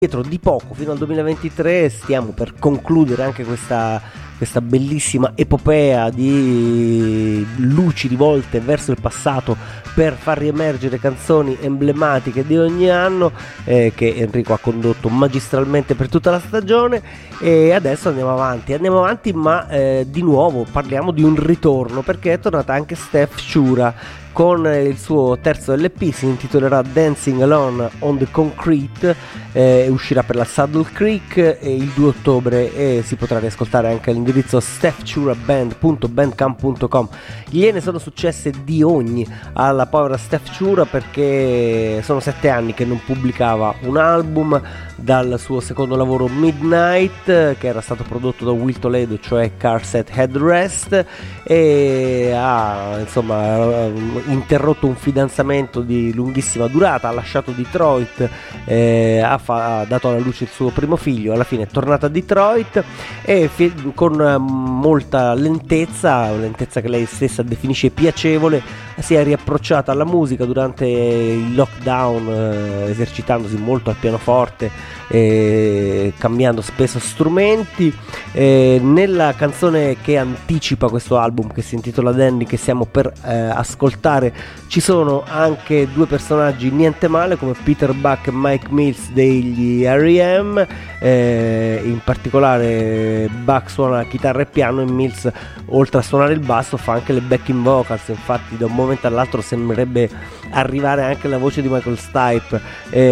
Dietro di poco, fino al 2023, stiamo per concludere anche questa bellissima epopea di luci rivolte verso il passato per far riemergere canzoni emblematiche di ogni anno, che Enrico ha condotto magistralmente per tutta la stagione. E adesso andiamo avanti, ma di nuovo parliamo di un ritorno, perché è tornata anche Steph Shura con il suo terzo LP, si intitolerà Dancing Alone on the Concrete, uscirà per la Saddle Creek il 2 ottobre e si potrà riascoltare anche all'indirizzo stephshuraband.bandcamp.com. Gliene sono successe di ogni alla povera Steph Shura, perché sono 7 anni che non pubblicava un album dal suo secondo lavoro Midnight, che era stato prodotto da Will Toledo, cioè Car Set Headrest, e ha interrotto un fidanzamento di lunghissima durata, ha lasciato Detroit, ha dato alla luce il suo primo figlio, alla fine è tornata a Detroit e con molta lentezza che lei stessa definisce piacevole, si è riapprocciata alla musica durante il lockdown, esercitandosi molto al pianoforte, cambiando spesso strumenti. Nella canzone che anticipa questo album, che si intitola Danny, che stiamo per ascoltare, ci sono anche due personaggi niente male come Peter Buck e Mike Mills degli R.E.M. In particolare Buck suona la chitarra e piano e Mills, oltre a suonare il basso, fa anche le backing vocals. Infatti da un momento all'altro sembrerebbe arrivare anche la voce di Michael Stipe.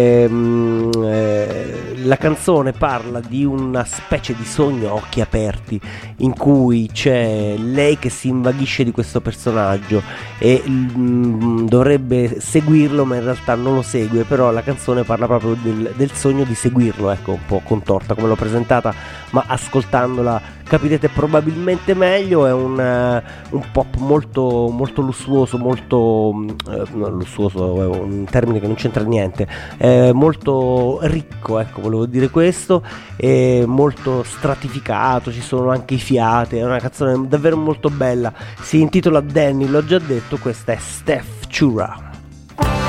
La canzone parla di una specie di sogno a occhi aperti, in cui c'è lei che si invaghisce di questo personaggio e dovrebbe seguirlo, ma in realtà non lo segue. Però la canzone parla proprio del sogno di seguirlo, ecco, un po' contorta come l'ho presentata, ma ascoltandola capirete probabilmente meglio. È un pop molto, molto lussuoso, lussuoso è un termine che non c'entra niente, molto ricco, ecco, volevo dire questo, è molto stratificato, ci sono anche i fiati, è una canzone davvero molto bella, si intitola Danny, l'ho già detto, questa è Steph Shura.